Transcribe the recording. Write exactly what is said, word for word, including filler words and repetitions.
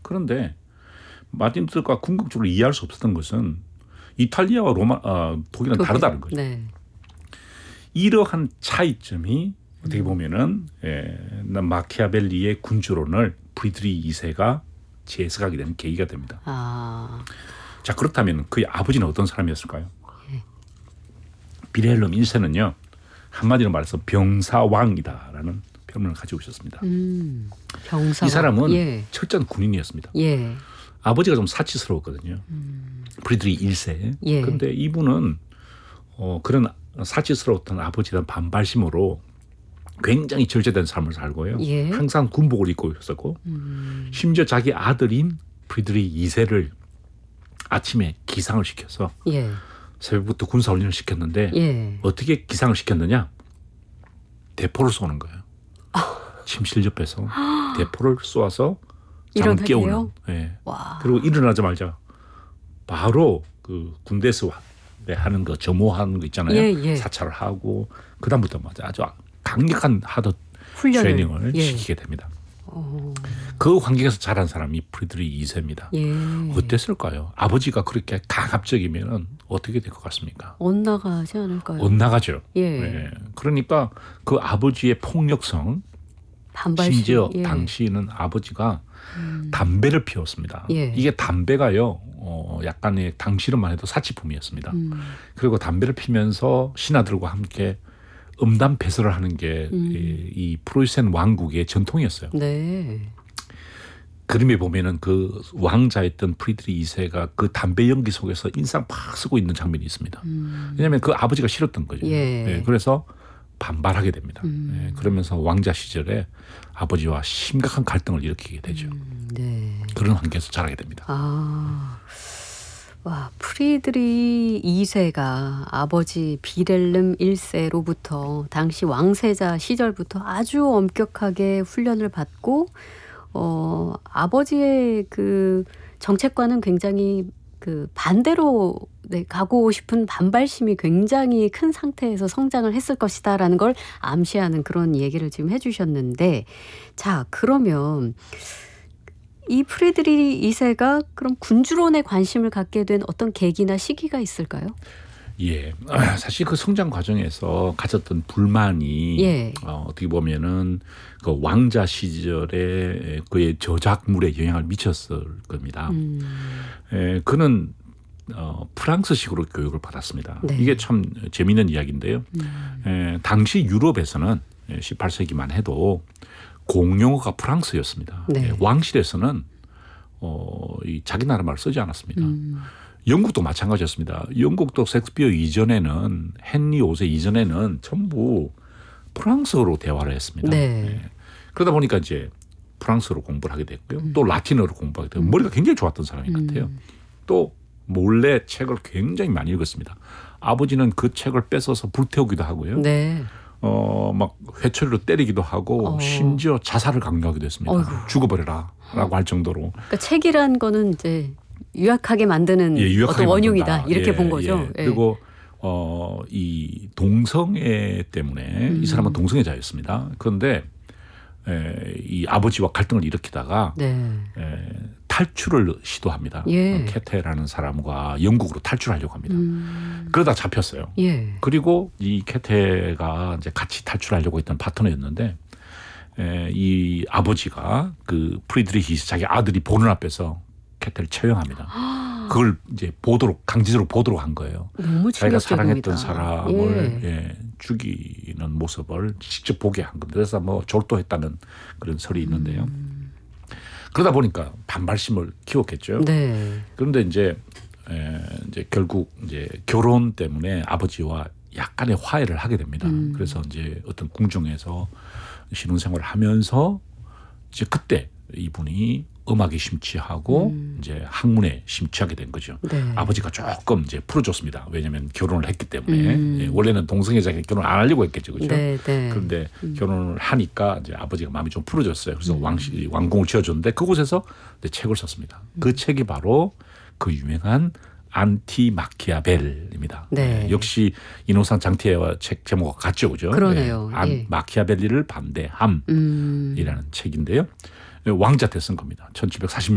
그런데 마틴 루터가 궁극적으로 이해할 수 없었던 것은 이탈리아와 로마, 어, 독일은 독일. 다르다는 거죠. 네. 이러한 차이점이 어떻게 보면은 예, 마키아벨리의 군주론을 프리드리히 이 세가 재해석하게 되는 계기가 됩니다. 아. 자, 그렇다면 그의 아버지는 어떤 사람이었을까요? 예. 빌헬름 일 세는요. 한마디로 말해서 병사왕이다라는 표현을 가지고 있었습니다. 음, 병사왕. 이 사람은 예. 철저한 군인이었습니다. 예. 아버지가 좀 사치스러웠거든요. 음. 프리드리히 일 세. 예. 그런데 이분은 어, 그런 사치스러웠던 아버지에 대한 반발심으로 굉장히 절제된 삶을 살고요. 예. 항상 군복을 입고 있었고 음. 심지어 자기 아들인 프리드리히 이 세를 아침에 기상을 시켜서 예. 새벽부터 군사훈련을 시켰는데 예. 어떻게 기상을 시켰느냐. 대포를 쏘는 거예요. 침실 옆에서 대포를 쏘아서 잠을 깨우는. 예. 와. 그리고 일어나자마자 바로 그 군대에서 하는 거 점호하는 거 있잖아요. 예, 예. 사찰을 하고 그다음부터 맞아 아주 강력한 하드 훈련을. 트레이닝을 예. 시키게 됩니다. 어. 그 환경에서 자란 사람이 프리드리히 이 세입니다. 예. 어땠을까요? 아버지가 그렇게 강압적이면 어떻게 될 것 같습니까? 엇나가지 않을까요? 엇나가죠. 예. 예. 그러니까 그 아버지의 폭력성, 반발심. 심지어 예. 당시에는 아버지가 음. 담배를 피웠습니다. 예. 이게 담배가요. 어, 약간의 당시로만 해도 사치품이었습니다. 음. 그리고 담배를 피면서 신하들과 함께 음담 패설을 하는 게 음. 이, 이 프로이센 왕국의 전통이었어요. 네. 그림에 보면은 그 왕자였던 프리드리히 이 세가 그 담배 연기 속에서 인상 팍 쓰고 있는 장면이 있습니다. 음. 왜냐하면 그 아버지가 싫었던 거죠. 예. 네, 그래서 반발하게 됩니다. 음. 네, 그러면서 왕자 시절에 아버지와 심각한 갈등을 일으키게 되죠. 음. 네. 그런 환경에서 자라게 됩니다. 아. 와, 프리드리히 이 세가 아버지 빌헬름 일 세로부터 당시 왕세자 시절부터 아주 엄격하게 훈련을 받고 어, 아버지의 그 정책과는 굉장히 그 반대로 네, 가고 싶은 반발심이 굉장히 큰 상태에서 성장을 했을 것이다라는 걸 암시하는 그런 얘기를 지금 해주셨는데, 자, 그러면 이 프리드리히 이 세가 그럼 군주론에 관심을 갖게 된 어떤 계기나 시기가 있을까요? 예, 사실 그 성장 과정에서 가졌던 불만이 예. 어, 어떻게 보면은 그 왕자 시절에 그의 저작물에 영향을 미쳤을 겁니다. 음. 에, 그는 어, 프랑스식으로 교육을 받았습니다. 네. 이게 참 재미있는 이야기인데요. 음. 에, 당시 유럽에서는 십팔 세기만 해도 공용어가 프랑스였습니다. 네. 예, 왕실에서는 어, 이 자기 나라 말을 쓰지 않았습니다. 음. 영국도 마찬가지였습니다. 영국도 셰익스피어 이전에는 헨리 오 세 이전에는 전부 프랑스어로 대화를 했습니다. 네. 예. 그러다 보니까 이제 프랑스어로 공부를 하게 됐고요. 음. 또 라틴어로 공부하게 되고 음. 머리가 굉장히 좋았던 사람인 것 같아요. 음. 또 몰래 책을 굉장히 많이 읽었습니다. 아버지는 그 책을 뺏어서 불태우기도 하고요. 네. 어, 막 회초리로 때리기도 하고 어. 심지어 자살을 강요하기도 했습니다. 어이구. 죽어버려라라고 할 정도로. 그러니까 책이란 거는 이제 유약하게 만드는 예, 유약하게 어떤 원흉이다 만든다. 이렇게 예, 본 거죠. 예. 예. 그리고 어, 이 동성애 때문에 음. 이 사람은 동성애자였습니다. 그런데 에, 이 아버지와 갈등을 일으키다가 네. 에, 탈출을 시도합니다. 예. 어, 캐테라는 사람과 영국으로 탈출하려고 합니다. 음. 그러다 잡혔어요. 예. 그리고 이 캐테가 이제 같이 탈출하려고 했던 파트너였는데 에, 이 아버지가 그 프리드리히 자기 아들이 보는 앞에서 캐테를 처형합니다. 그걸 이제 보도록 강제적으로 보도록 한 거예요. 너무 자기가 충격적입니다. 사랑했던 사람을 예. 예, 죽이는 모습을 직접 보게 한 겁니다. 그래서 뭐 졸도했다는 그런 설이 있는데요. 음. 그러다 보니까 반발심을 키웠겠죠. 네. 그런데 이제 에, 이제 결국 이제 결혼 때문에 아버지와 약간의 화해를 하게 됩니다. 음. 그래서 이제 어떤 궁중에서 신혼생활을 하면서 이제 그때 이분이 음악에 심취하고 음. 이제 학문에 심취하게 된 거죠. 네. 아버지가 조금 이제 풀어줬습니다. 왜냐하면 결혼을 했기 때문에 음. 예, 원래는 동성애자에게 결혼 안 하려고 했겠죠, 그렇죠? 네, 네. 그런데 음. 결혼을 하니까 이제 아버지가 마음이 좀 풀어졌어요. 그래서 음. 왕시, 왕궁을 지어줬는데 그곳에서 이제 책을 썼습니다. 그 음. 책이 바로 그 유명한 안티 마키아벨입니다. 네. 예, 역시 이노상 장티의 책 제목과 같죠, 그죠? 그러네요. 예, 안, 예. 마키아벨리를 반대함이라는 음. 책인데요. 왕자한테 쓴 겁니다. 천칠백사십